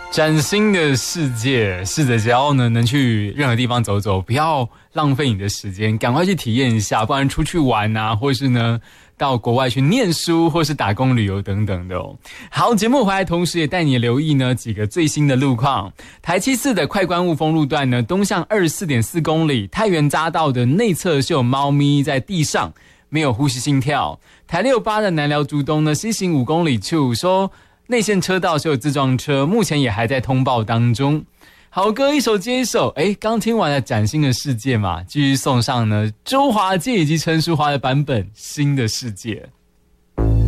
崭新的世界，试着只要呢能去任何地方走走，不要浪费你的时间，赶快去体验一下，不然出去玩啊，或是呢到国外去念书，或是打工旅游等等的哦。好，节目回来同时也带你留意呢几个最新的路况。台74的快关雾峰路段呢，东向24.4公里，太原匝道的内侧是有猫咪在地上，没有呼吸心跳。台68的南寮竹东呢，西行5公里处说内线车道是有自撞车，目前也还在通报当中。好歌一首接一首，刚听完了崭新的世界嘛，继续送上呢周华健以及陈淑桦的版本《新的世界》。